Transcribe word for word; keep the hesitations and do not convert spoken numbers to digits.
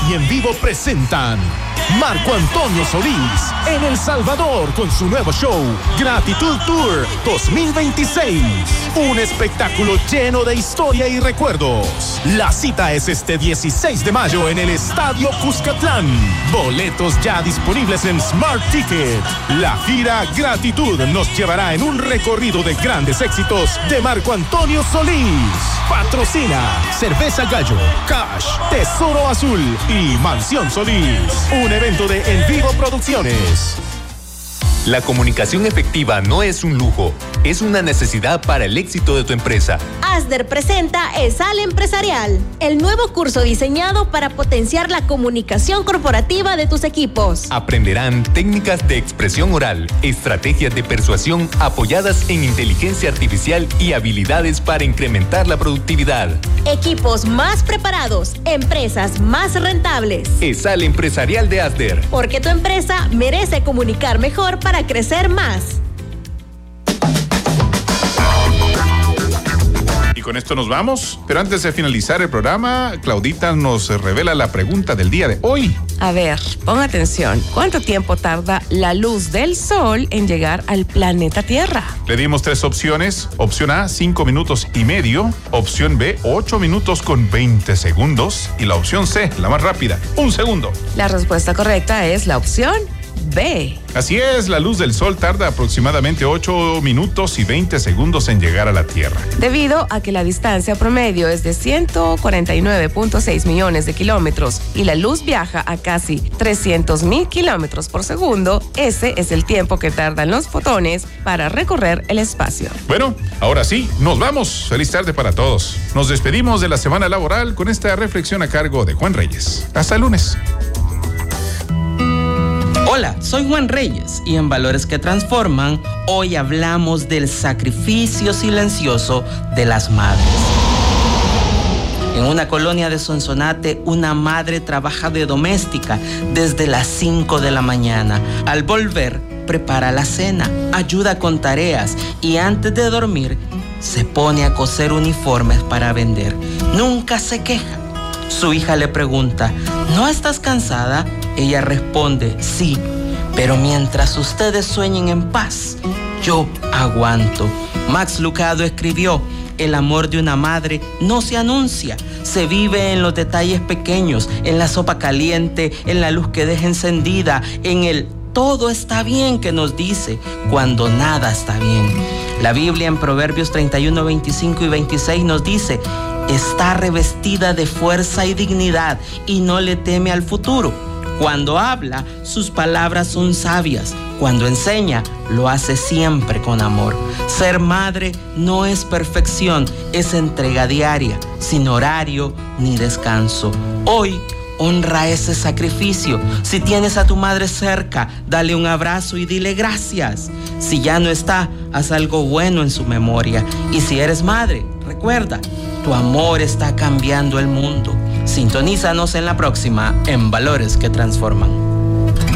y En Vivo presentan Marco Antonio Solís en El Salvador con su nuevo show Gratitud Tour dos mil veintiséis. Un espectáculo lleno de historia y recuerdos. La cita es este dieciséis de mayo en el Estadio Cuscatlán. Boletos ya disponibles en Smart Ticket. La gira Gratitud nos llevará en un recorrido de grandes éxitos de Marco Antonio Solís. Patrocina Cerveza Gallo, Cash, Tesoro Azul y Mansión Solís. Un evento de En Vivo Producciones. La comunicación efectiva no es un lujo, es una necesidad para el éxito de tu empresa. Asder presenta ESAL Empresarial, el nuevo curso diseñado para potenciar la comunicación corporativa de tus equipos. Aprenderán técnicas de expresión oral, estrategias de persuasión apoyadas en inteligencia artificial y habilidades para incrementar la productividad. Equipos más preparados, empresas más rentables. ESAL Empresarial de Asder. Porque tu empresa merece comunicar mejor para para crecer más. Y con esto nos vamos, pero antes de finalizar el programa, Claudita nos revela la pregunta del día de hoy. A ver, pon atención. ¿Cuánto tiempo tarda la luz del sol en llegar al planeta Tierra? Le dimos tres opciones. Opción A, cinco minutos y medio. Opción B, ocho minutos con veinte segundos. Y la opción C, la más rápida, un segundo. La respuesta correcta es la opción B. Así es, la luz del sol tarda aproximadamente ocho minutos y veinte segundos en llegar a la Tierra. Debido a que la distancia promedio es de ciento cuarenta y nueve punto seis millones de kilómetros y la luz viaja a casi trescientos mil kilómetros por segundo, ese es el tiempo que tardan los fotones para recorrer el espacio. Bueno, ahora sí, nos vamos. Feliz tarde para todos. Nos despedimos de la semana laboral con esta reflexión a cargo de Juan Reyes. Hasta el lunes. Hola, soy Juan Reyes y en Valores que Transforman, hoy hablamos del sacrificio silencioso de las madres. En una colonia de Sonsonate, una madre trabaja de doméstica desde las cinco de la mañana. Al volver, prepara la cena, ayuda con tareas y antes de dormir, se pone a coser uniformes para vender. Nunca se queja. Su hija le pregunta, ¿no estás cansada? Ella responde, sí, pero mientras ustedes sueñen en paz, yo aguanto. Max Lucado escribió, el amor de una madre no se anuncia, se vive en los detalles pequeños, en la sopa caliente, en la luz que deja encendida, en el todo está bien que nos dice cuando nada está bien. La Biblia en Proverbios treinta y uno, veinticinco y veintiséis nos dice, está revestida de fuerza y dignidad y no le teme al futuro. Cuando habla, sus palabras son sabias. Cuando enseña, lo hace siempre con amor. Ser madre no es perfección, es entrega diaria, sin horario ni descanso. Hoy, honra ese sacrificio. Si tienes a tu madre cerca, dale un abrazo y dile gracias. Si ya no está, haz algo bueno en su memoria. Y si eres madre, recuerda, tu amor está cambiando el mundo. Sintonízanos en la próxima en Valores que Transforman.